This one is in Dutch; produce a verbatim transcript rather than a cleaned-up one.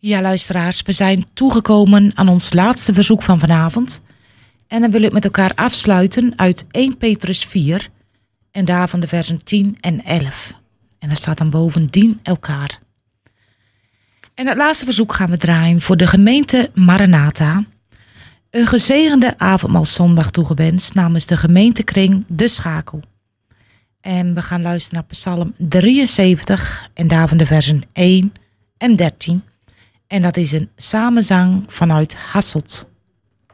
Ja, luisteraars, we zijn toegekomen aan ons laatste verzoek van vanavond. En dan wil ik met elkaar afsluiten uit Eerste Petrus vier en daarvan de versen tien en elf. En daar staat dan boven: dien elkaar. En het laatste verzoek gaan we draaien voor de gemeente Maranatha. Een gezegende avondmaalszondag toegewenst namens de gemeentekring De Schakel. En we gaan luisteren naar Psalm drieënzeventig en daarvan de versen één en dertien. En dat is een samenzang vanuit Hasselt.